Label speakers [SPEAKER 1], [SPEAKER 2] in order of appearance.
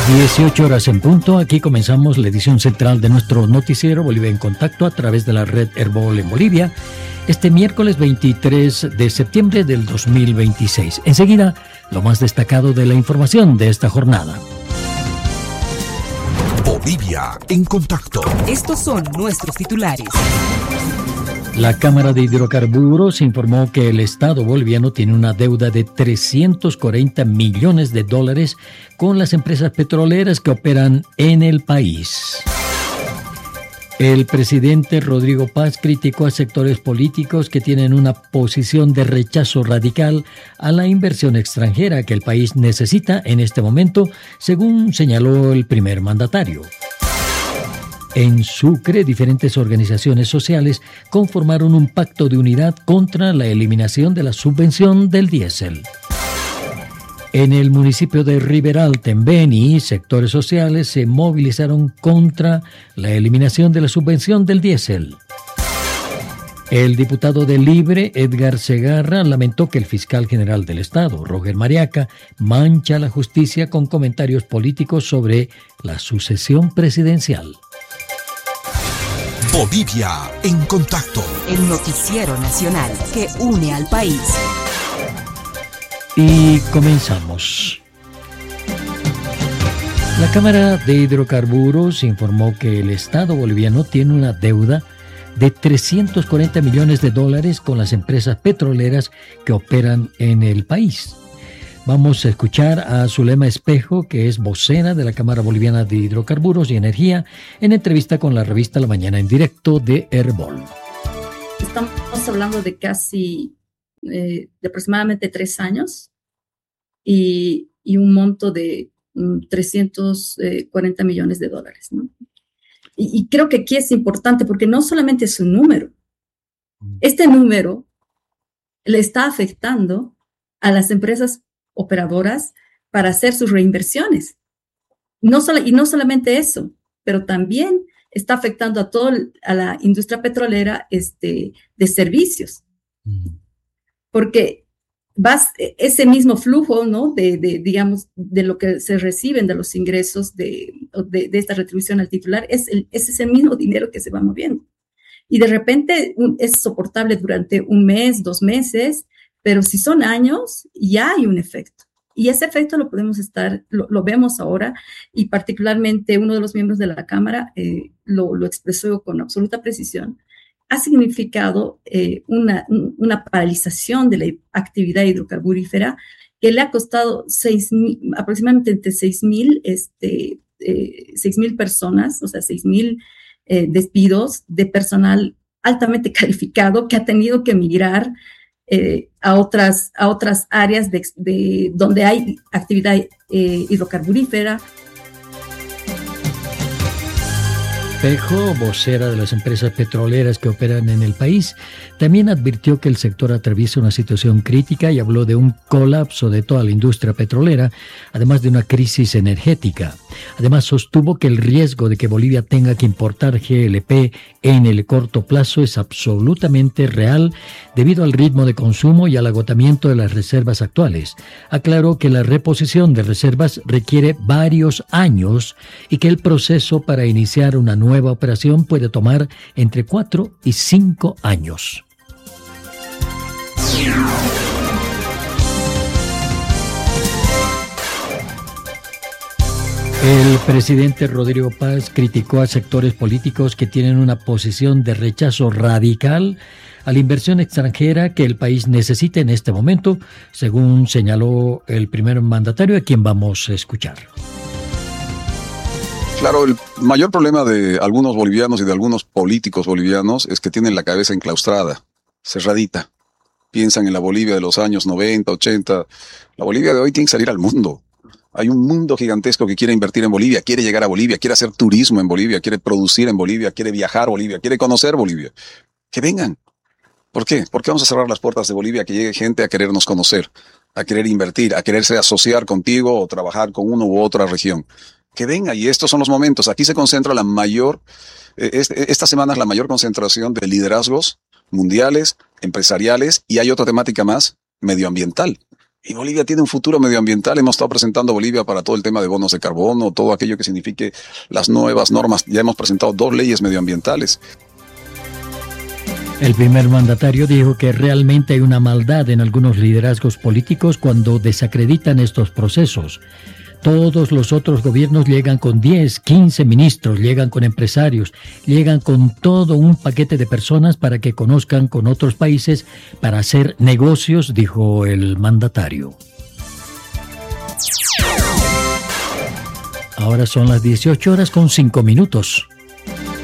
[SPEAKER 1] 18 horas en punto, aquí comenzamos la edición central de nuestro noticiero Bolivia en Contacto a través de la red Herbol en Bolivia, este miércoles 23 de septiembre del 2026. Enseguida, lo más destacado de la información de esta jornada.
[SPEAKER 2] Bolivia en Contacto.
[SPEAKER 3] Estos son nuestros titulares.
[SPEAKER 1] La Cámara de Hidrocarburos informó que el Estado boliviano tiene una deuda de $340 millones con las empresas petroleras que operan en el país. El presidente Rodrigo Paz criticó a sectores políticos que tienen una posición de rechazo radical a la inversión extranjera que el país necesita en este momento, según señaló el primer mandatario. En Sucre, diferentes organizaciones sociales conformaron un pacto de unidad contra la eliminación de la subvención del diésel. En el municipio de Riberalta, en Beni, sectores sociales se movilizaron contra la eliminación de la subvención del diésel. El diputado de Libre, Edgar Segarra, lamentó que el fiscal general del Estado, Roger Mariaca, mancha la justicia con comentarios políticos sobre la sucesión presidencial.
[SPEAKER 2] Bolivia en Contacto.
[SPEAKER 3] El noticiero nacional que une al país.
[SPEAKER 1] Y comenzamos. La Cámara de Hidrocarburos informó que el Estado boliviano tiene una deuda de $340 millones con las empresas petroleras que operan en el país. Vamos a escuchar a Zulema Espejo, que es vocera de la Cámara Boliviana de Hidrocarburos y Energía, en entrevista con la revista La Mañana en Directo de Herbol.
[SPEAKER 4] Estamos hablando de casi de aproximadamente 3 años y un monto de $340 millones, ¿no? Y creo que aquí es importante porque no solamente es un número. Este número le está afectando a las empresas operadoras para hacer sus reinversiones. Y no solamente eso, pero también está afectando a la industria petrolera de servicios. Porque ese mismo flujo, ¿no? digamos, de lo que se reciben de los ingresos de esta retribución al titular, es ese mismo dinero que se va moviendo. Y de repente es soportable durante un mes, 2 meses, pero si son años, ya hay un efecto. Y ese efecto lo vemos ahora, y particularmente uno de los miembros de la Cámara lo expresó con absoluta precisión. Ha significado una paralización de la actividad hidrocarburífera que le ha costado aproximadamente entre 6,000 personas, o sea, 6,000 despidos de personal altamente calificado que ha tenido que migrar a otras áreas de donde hay actividad hidrocarburífera.
[SPEAKER 1] Espejo, vocera de las empresas petroleras que operan en el país, también advirtió que el sector atraviesa una situación crítica y habló de un colapso de toda la industria petrolera, además de una crisis energética. Además, sostuvo que el riesgo de que Bolivia tenga que importar GLP en el corto plazo es absolutamente real debido al ritmo de consumo y al agotamiento de las reservas actuales. Aclaró que la reposición de reservas requiere varios años y que el proceso para iniciar una nueva operación puede tomar entre 4 y 5 años. El presidente Rodrigo Paz criticó a sectores políticos que tienen una posición de rechazo radical a la inversión extranjera que el país necesita en este momento, según señaló el primer mandatario, a quien vamos a escuchar.
[SPEAKER 5] Claro, el mayor problema de algunos bolivianos y de algunos políticos bolivianos es que tienen la cabeza enclaustrada, cerradita. Piensan en la Bolivia de los años 90, 80. La Bolivia de hoy tiene que salir al mundo. Hay un mundo gigantesco que quiere invertir en Bolivia, quiere llegar a Bolivia, quiere hacer turismo en Bolivia, quiere producir en Bolivia, quiere viajar a Bolivia, quiere conocer Bolivia. Que vengan. ¿Por qué? ¿Por qué vamos a cerrar las puertas de Bolivia a que llegue gente a querernos conocer, a querer invertir, a quererse asociar contigo o trabajar con una u otra región? Que venga, y estos son los momentos. Aquí se concentra esta semana es la mayor concentración de liderazgos mundiales, empresariales, y hay otra temática más, medioambiental. Y Bolivia tiene un futuro medioambiental. Hemos estado presentando Bolivia para todo el tema de bonos de carbono, todo aquello que signifique las nuevas normas. Ya hemos presentado 2 leyes medioambientales.
[SPEAKER 1] El primer mandatario dijo que realmente hay una maldad en algunos liderazgos políticos cuando desacreditan estos procesos. Todos los otros gobiernos llegan con 10, 15 ministros, llegan con empresarios, llegan con todo un paquete de personas para que conozcan con otros países para hacer negocios, dijo el mandatario. Ahora son las 18:05 .